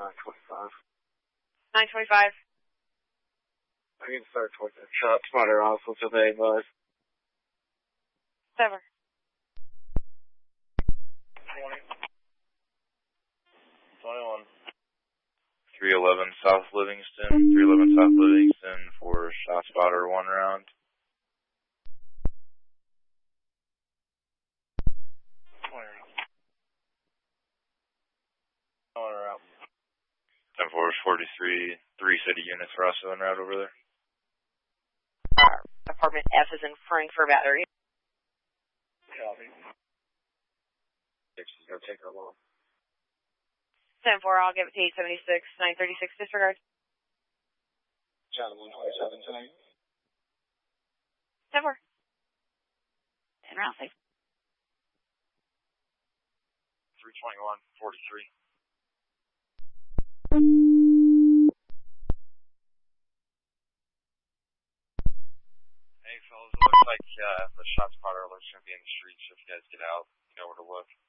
925. 925. I can start towards that shot spotter also today, bud. 7. 21. 311 South Livingston. 311 South Livingston for shot spotter 1 round. 20 rounds. 10-4 is 43. 3 city units for also en route over there. Apartment F is inferring for battery. Copy. 6 is going to take her long. 10-4, I'll give it to 876, 936, disregard. Channel 127 tonight. 10-4. En route, safe. 321, 43. Hey fellas, it looks like the shot spotter alert's going to be in the street, so if you guys get out, you know where to look.